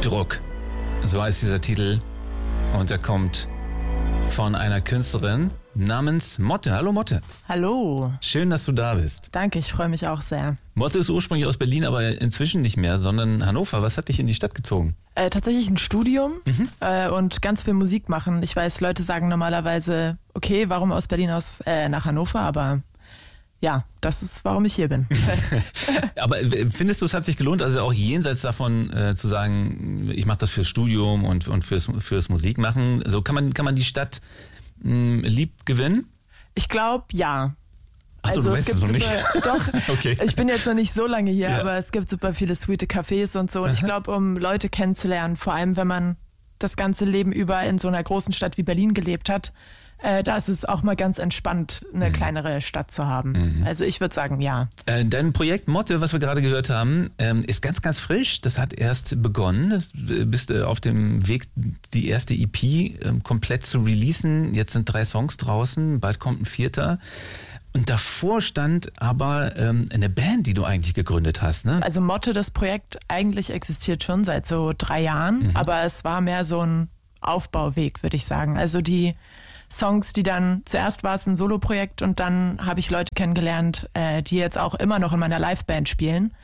Druck. So heißt dieser Titel. Und er kommt von einer Künstlerin namens Motte. Hallo Motte. Hallo. Schön, dass du da bist. Danke, ich freue mich auch sehr. Motte ist ursprünglich aus Berlin, aber inzwischen nicht mehr, sondern Hannover. Was hat dich in die Stadt gezogen? Tatsächlich ein Studium und ganz viel Musik machen. Ich weiß, Leute sagen normalerweise, okay, warum aus Berlin nach Hannover, aber ja, das ist, warum ich hier bin. Aber findest du, es hat sich gelohnt, also auch jenseits davon zu sagen, ich mache das fürs Studium und fürs Musikmachen, so kann man die Stadt lieb gewinnen? Ich glaube, ja. Achso, du weißt es noch nicht? Doch, okay. Ich bin jetzt noch nicht so lange hier, Ja. aber es gibt super viele sweete Cafés und so. Und ich glaube, um Leute kennenzulernen, vor allem wenn man das ganze Leben über in so einer großen Stadt wie Berlin gelebt hat, da ist es auch mal ganz entspannt, eine kleinere Stadt zu haben. Also ich würde sagen, ja. Dein Projekt Motte, was wir gerade gehört haben, ist ganz, ganz frisch. Das hat erst begonnen. Du bist auf dem Weg, die erste EP komplett zu releasen. Jetzt sind 3 Songs draußen, bald kommt ein 4. Und davor stand aber eine Band, die du eigentlich gegründet hast, ne? Also Motte, das Projekt eigentlich existiert schon seit so 3 Jahren, aber es war mehr so ein Aufbauweg, würde ich sagen. Also die Songs, die dann, zuerst war es ein Soloprojekt und dann habe ich Leute kennengelernt, die jetzt auch immer noch in meiner Liveband spielen.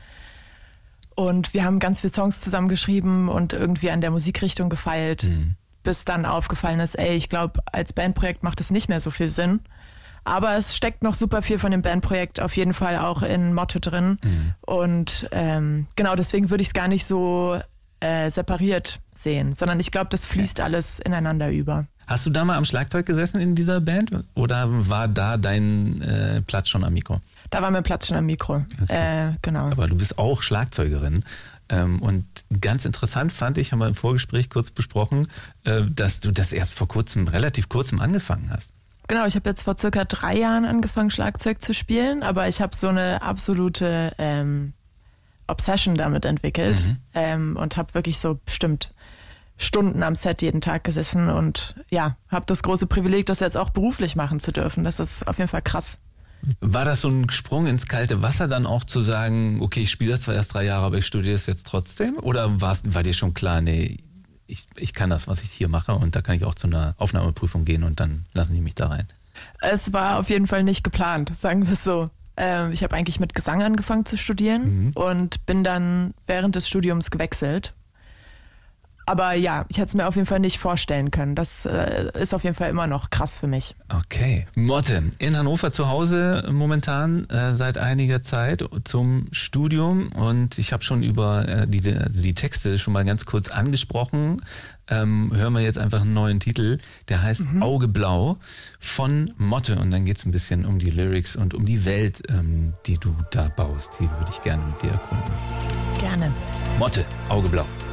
Und wir haben ganz viele Songs zusammengeschrieben und irgendwie an der Musikrichtung gefeilt, bis dann aufgefallen ist, ich glaube, als Bandprojekt macht es nicht mehr so viel Sinn. Aber es steckt noch super viel von dem Bandprojekt auf jeden Fall auch in Motte drin. Und genau deswegen würde ich es gar nicht so separiert sehen, sondern ich glaube, das fließt alles ineinander über. Hast du da mal am Schlagzeug gesessen in dieser Band oder war da dein Platz schon am Mikro? Da war mein Platz schon am Mikro, Okay. genau. Aber du bist auch Schlagzeugerin. Und ganz interessant fand ich, haben wir im Vorgespräch kurz besprochen, dass du das erst vor kurzem, relativ kurzem angefangen hast. Genau, ich habe jetzt vor circa 3 Jahren angefangen, Schlagzeug zu spielen, aber ich habe so eine absolute Obsession damit entwickelt und habe wirklich so bestimmt Stunden am Set jeden Tag gesessen und ja, habe das große Privileg, das jetzt auch beruflich machen zu dürfen. Das ist auf jeden Fall krass. War das so ein Sprung ins kalte Wasser, dann auch zu sagen, okay, ich spiele das zwar erst 3 Jahre, aber ich studiere es jetzt trotzdem? Oder war dir schon klar, nee, ich kann das, was ich hier mache und da kann ich auch zu einer Aufnahmeprüfung gehen und dann lassen die mich da rein? Es war auf jeden Fall nicht geplant, sagen wir es so. Ich habe eigentlich mit Gesang angefangen zu studieren und bin dann während des Studiums gewechselt. Aber ja, ich hätte es mir auf jeden Fall nicht vorstellen können. Das ist auf jeden Fall immer noch krass für mich. Okay. Motte, in Hannover zu Hause momentan seit einiger Zeit zum Studium und ich habe schon über die Texte schon mal ganz kurz angesprochen. Hören wir jetzt einfach einen neuen Titel, der heißt Auge Blau von Motte und dann geht es ein bisschen um die Lyrics und um die Welt, die du da baust. Die würde ich gerne mit dir erkunden. Gerne. Motte, Auge Blau.